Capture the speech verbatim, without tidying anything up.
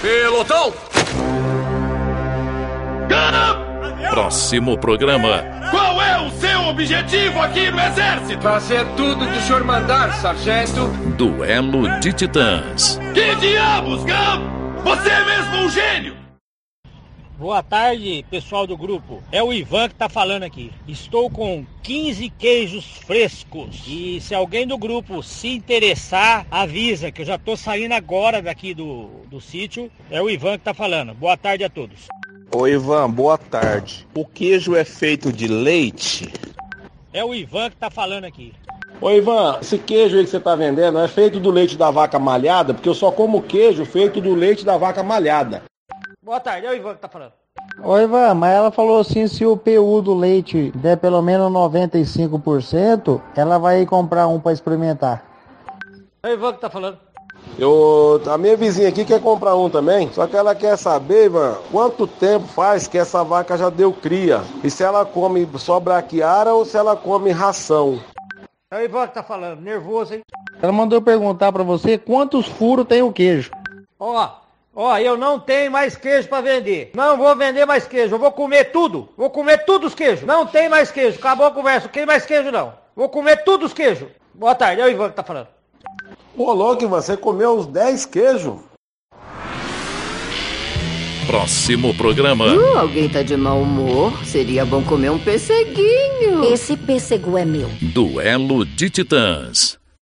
Pelotão! Próximo programa. Qual é o seu objetivo aqui no Exército? Fazer tudo que o senhor mandar, sargento. Duelo de Titãs. Que diabos, Gump? Você é mesmo um gênio! Boa tarde, pessoal do grupo. É o Ivan que tá falando aqui. Estou com quinze queijos frescos. E se alguém do grupo se interessar, avisa que eu já tô saindo agora daqui do, do sítio. É o Ivan que tá falando. Boa tarde a todos. Ô Ivan, boa tarde. O queijo é feito de leite? É o Ivan que tá falando aqui. Ô Ivan, esse queijo aí que você tá vendendo é feito do leite da vaca malhada? Porque eu só como queijo feito do leite da vaca malhada. Boa tarde, é o Ivan que tá falando. Ô Ivan, mas ela falou assim, se o P U do leite der pelo menos noventa e cinco por cento, ela vai comprar um pra experimentar. É o Ivan que tá falando. Eu, a minha vizinha aqui quer comprar um também, só que ela quer saber, Ivan, quanto tempo faz que essa vaca já deu cria? E se ela come só braquiara ou se ela come ração? É o Ivan que tá falando, nervoso, hein? Ela mandou perguntar pra você quantos furos tem o queijo. Ó... Ó, eu não tenho mais queijo pra vender. Não vou vender mais queijo. Eu vou comer tudo. Vou comer tudo os queijos. Não tem mais queijo. Acabou a conversa. Não tem mais queijo, não. Vou comer tudo os queijos. Boa tarde. É o Ivan que tá falando. Ô, louco, Ivan, você comeu uns dez queijos? Próximo programa. Uh, alguém tá de mau humor? Seria bom comer um pesseguinho. Esse pêssego é meu. Duelo de Titãs.